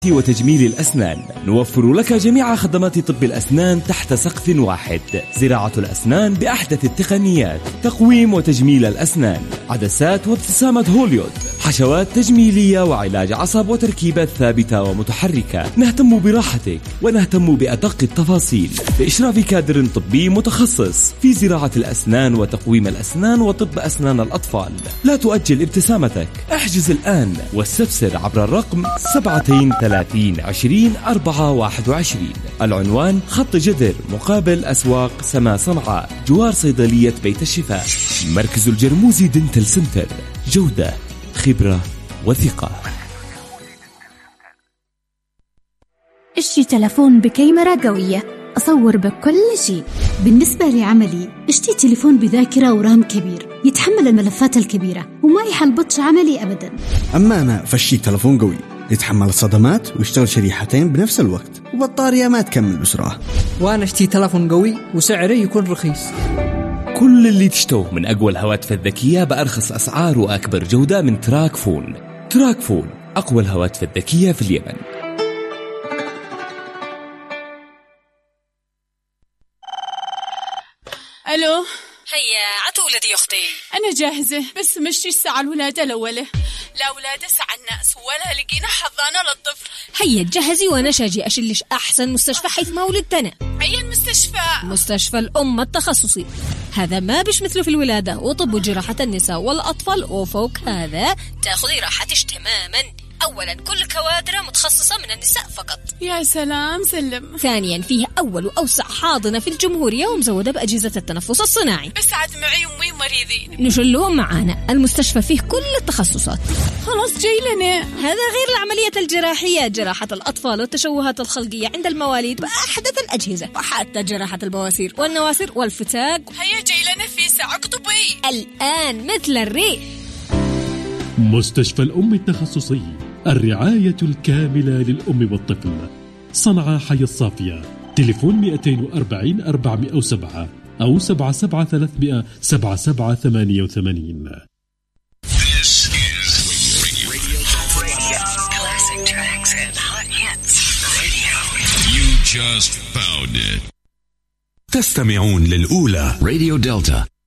وتجميل الأسنان. نوفر لك جميع خدمات طب الأسنان تحت سقف واحد. زراعة الأسنان بأحدث التقنيات، تقويم وتجميل الأسنان، عدسات وابتسامة هوليود، حشوات تجميلية وعلاج عصب وتركيبات ثابتة ومتحركة. نهتم براحتك ونهتم بأدق التفاصيل بإشراف كادر طبي متخصص في زراعة الأسنان وتقويم الأسنان وطب أسنان الأطفال. لا تؤجل ابتسامتك، احجز الآن واستفسر عبر الرقم 730-20-421. العنوان خط جدر مقابل أسواق سما صنعاء جوار صيدلية بيت الشفاء. مركز الجرموزي دنتل سنتر، جودة، خبرة وثقة. اشتري تلفون بكاميرا قوية أصور بكل شيء. بالنسبة لعملي اشتري تلفون بذاكرة ورام كبير يتحمل الملفات الكبيرة وما يحلبطش عملي أبدا. أما أنا فاشتري تلفون قوي يتحمل الصدمات ويشتغل شريحتين بنفس الوقت وبطارية ما تكمل بسرعة. وأنا اشتري تلفون قوي وسعره يكون رخيص. كل اللي تشتوه من أقوى الهواتف الذكية بأرخص أسعار وأكبر جودة من تراك فون. تراك فون أقوى الهواتف الذكية في اليمن. ألو، هيا عتولدي يا أختي. أنا جاهزة بس مشي الساعة الولادة الأولى. لا ولادة ساعة الناس ولا لقينا حضانة للطفل. هيا تجهزي وأنا شاجي أشلش أحسن مستشفى حيث ما ولدتنا. أي المستشفى؟ مستشفى الأم التخصصي. هذا ما بش مثله في الولادة وطب وجراحة النساء والأطفال، وفوق هذا تأخذي راحتش تماما. أولا كل كوادر متخصصة من النساء فقط. يا سلام سلم. ثانيا فيه أول وأوسع حاضنة في الجمهورية ومزودة بأجهزة التنفس الصناعي. بس عاد معي أمي مريضين. نشلهم معانا. المستشفى فيه كل التخصصات. خلاص جاي لنا. هذا غير العملية الجراحية، جراحة الأطفال والتشوهات الخلقية عند المواليد بأحدث الأجهزة، وحتى جراحة البواسير والنواسير والفتاق. هيا جاي لنا في ساعة قطبي الآن مثل الريح. مستشفى الأم التخصصي، الرعاية الكاملة للأم والطفل. صنعاء حي الصافية. تليفون 240 407 أو 77 300 7788. تستمعون للأولى راديو دلتا.